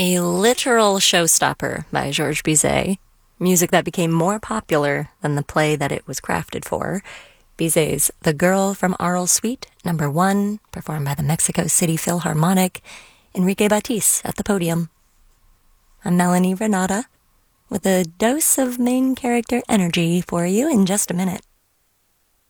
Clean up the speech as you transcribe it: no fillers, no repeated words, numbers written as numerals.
A literal showstopper by Georges Bizet, music that became more popular than the play that it was crafted for. Bizet's The Girl from Arles Suite, number 1, performed by the Mexico City Philharmonic, Enrique Batiste at the podium. I'm Melanie Renata, with a dose of main character energy for you in just a minute.